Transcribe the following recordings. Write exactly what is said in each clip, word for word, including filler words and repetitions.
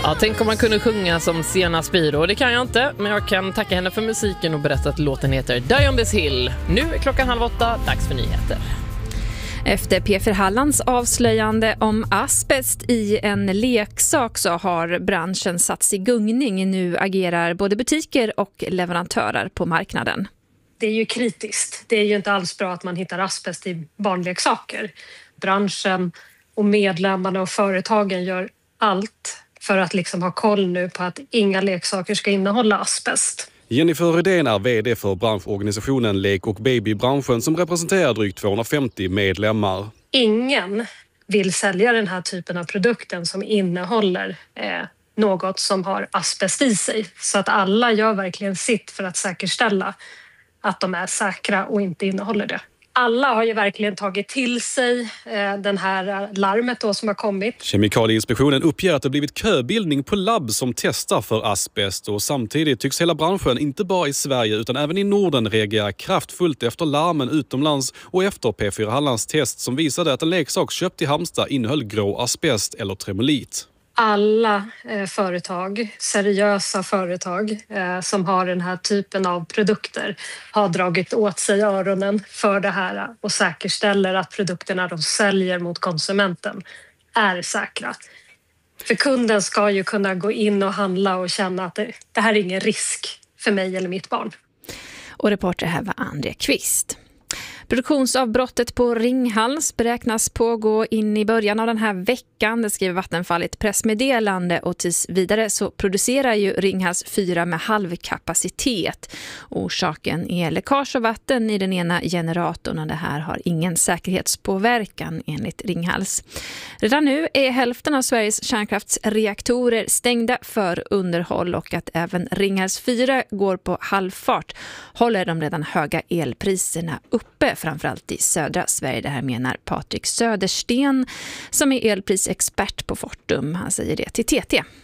Ja, tänk om man kunde sjunga som Sienna Spiro. Det kan jag inte, men jag kan tacka henne för musiken och berätta att låten heter Die on this hill. Nu är klockan halv åtta, dags för nyheter. Efter P F Hallands avslöjande om asbest i en leksak så har branschen satts i gungning. Nu agerar både butiker och leverantörer på marknaden. Det är ju kritiskt. Det är ju inte alls bra att man hittar asbest i barnleksaker. Branschen och medlemmarna och företagen gör allt för att liksom ha koll nu på att inga leksaker ska innehålla asbest. Jennifer Rydén är vd för branschorganisationen Lek- och babybranschen som representerar drygt tvåhundrafemtio medlemmar. Ingen vill sälja den här typen av produkten som innehåller eh, något som har asbest i sig. Så att alla gör verkligen sitt för att säkerställa att de är säkra och inte innehåller det. Alla har ju verkligen tagit till sig eh, den här larmet då som har kommit. Kemikalieinspektionen uppger att det blivit köbildning på labb som testar för asbest och samtidigt tycks hela branschen, inte bara i Sverige utan även i Norden, reagera kraftfullt efter larmen utomlands och efter P fyra Hallands test som visade att en leksak köpt i Halmstad innehöll grå asbest eller tremolit. Alla eh, företag, seriösa företag eh, som har den här typen av produkter har dragit åt sig öronen för det här och säkerställer att produkterna de säljer mot konsumenten är säkra. För kunden ska ju kunna gå in och handla och känna att det, det här är ingen risk för mig eller mitt barn. Och reporter här var Andrea Kvist. Produktionsavbrottet på Ringhals beräknas pågå in i början av den här veckan. Det skriver Vattenfall i ett pressmeddelande och tills vidare så producerar ju Ringhals fyra med halvkapacitet. Orsaken är läckage av vatten i den ena generatorn och det här har ingen säkerhetspåverkan enligt Ringhals. Redan nu är hälften av Sveriges kärnkraftsreaktorer stängda för underhåll och att även Ringhals fyra går på halvfart håller de redan höga elpriserna uppe, framförallt i södra Sverige. Det här menar Patrik Södersten som är elprisexpert på Fortum. Han säger det till T T.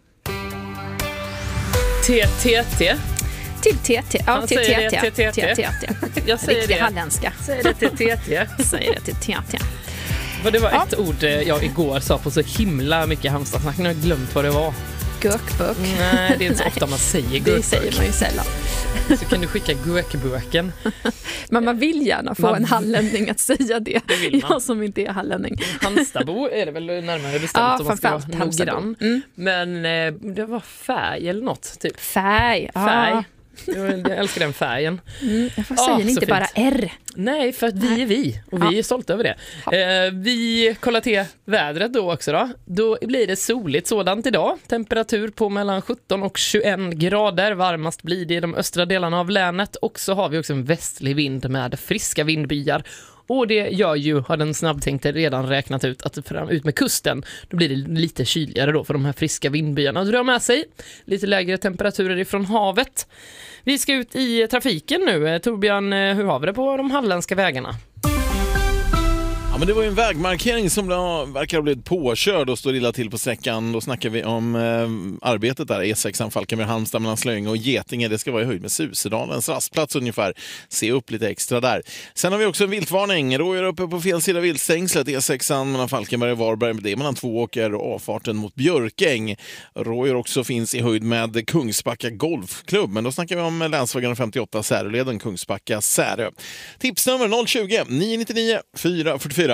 T T T? Till T T. Ja, till T T. Till T T. Jag säger det. Halländska. Säger det till T T. Säger det till T T. Det var Ja. ett ord jag igår sa på så himla mycket Halmstadsnack. Nu har jag glömt vad det var. Gurkburk. Nej, det är inte så ofta man säger gurkburk. Det säger man ju sällan. Så kan du skicka gurkburken. Men man vill gärna få Man- en hallänning att säga det. Det vill man. Jag som inte är hallänning. Halmstadbo är det väl närmare bestämt Ja, om man ska vara framförallt Halmstadbo. noggrann. Mm. Men eh, det var färg eller något, typ. Färg. Färg. Ja. Jag älskar den färgen. Mm, jag får Ja, säga ni så inte fint. bara R. Nej, för att vi är vi. Och vi Ja. är stolta över det. Eh, vi kollar till vädret då också då. Då blir det soligt sådant idag. Temperatur på mellan sjutton och tjugoett grader. Varmast blir det i de östra delarna av länet. Och så har vi också en västlig vind med friska vindbyar. Och det gör ju, har den snabbtänkte redan räknat ut, att fram ut med kusten, då blir det lite kyligare då för de här friska vindbyarna drar med sig. Lite lägre temperaturer ifrån havet. Vi ska ut i trafiken nu. Torbjörn, hur har vi det på de halländska vägarna? Ja, men det var ju en vägmarkering som då verkar ha blivit påkörd och står illa till på sträckan. Då snackar vi om eh, arbetet där, E sexan Falkenberg Halmstad mellan Slöinge och Getinge. Det ska vara i höjd med Susedalens rastplats ungefär. Se upp lite extra där. Sen har vi också en viltvarning. Rådjur uppe på fel sida viltstängslet. E sexan mellan Falkenberg och Varberg. Det är mellan Tvååker och avfarten mot Björkäng. Rådjur också finns i höjd med Kungsbacka golfklubb. Men då snackar vi om länsvägen femtioåtta Säröleden Kungsbacka Särö. Tipsnummer noll tjugo, nio nio nio, fyra fyra fyra.